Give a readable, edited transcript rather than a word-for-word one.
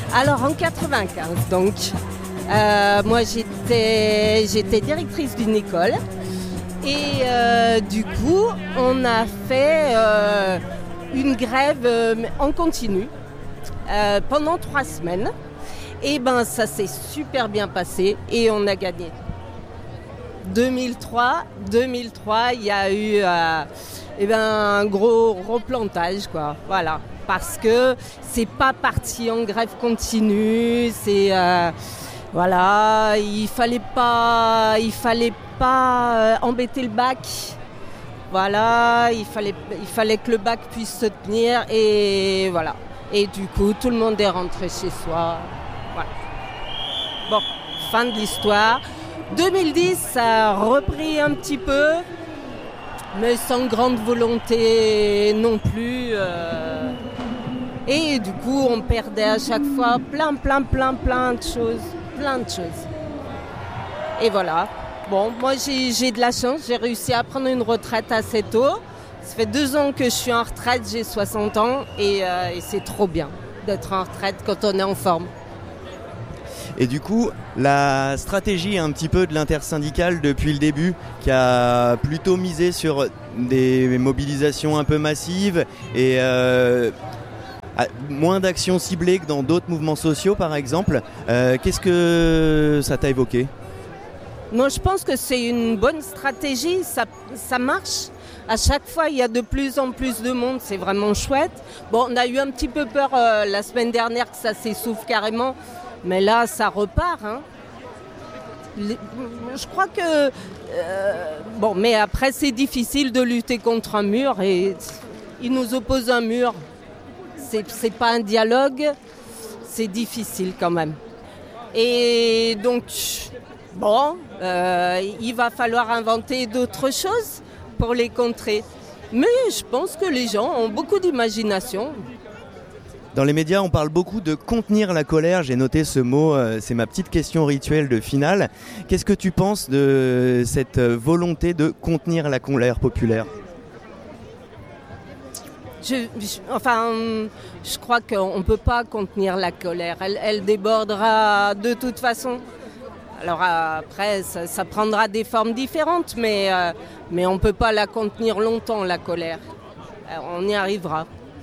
Alors en 95, donc, moi j'étais directrice d'une école et du coup on a fait une grève en continu pendant 3 semaines. Et ben ça s'est super bien passé et on a gagné. 2003, il y a eu un gros replantage, quoi. Voilà. Parce que c'est pas parti en grève continue, c'est voilà, il fallait pas embêter le bac. Voilà, il fallait que le bac puisse se tenir et voilà. Et du coup, tout le monde est rentré chez soi. Voilà. Bon, fin de l'histoire. 2010, ça a repris un petit peu, mais sans grande volonté non plus. Et du coup, on perdait à chaque fois plein de choses. Et voilà. Bon, moi, j'ai de la chance. J'ai réussi à prendre une retraite assez tôt. Ça fait 2 ans que je suis en retraite, j'ai 60 ans. Et c'est trop bien d'être en retraite quand on est en forme. Et du coup, la stratégie un petit peu de l'intersyndicale depuis le début, qui a plutôt misé sur des mobilisations un peu massives et moins d'actions ciblées que dans d'autres mouvements sociaux, par exemple. Qu'est-ce que ça t'a évoqué ? Moi, je pense que c'est une bonne stratégie. Ça marche. À chaque fois, il y a de plus en plus de monde. C'est vraiment chouette. Bon, on a eu un petit peu peur la semaine dernière que ça s'essouffle carrément. Mais là, ça repart. Hein. Je crois que... bon, mais après, c'est difficile de lutter contre un mur. Et il nous oppose un mur. C'est pas un dialogue. C'est difficile quand même. Et donc, bon, il va falloir inventer d'autres choses pour les contrer. Mais je pense que les gens ont beaucoup d'imagination. Dans les médias, on parle beaucoup de contenir la colère. J'ai noté ce mot, c'est ma petite question rituelle de finale. Qu'est-ce que tu penses de cette volonté de contenir la colère populaire ? Je crois qu'on ne peut pas contenir la colère. Elle débordera de toute façon. Alors après, ça prendra des formes différentes, mais on ne peut pas la contenir longtemps, la colère. On y arrivera.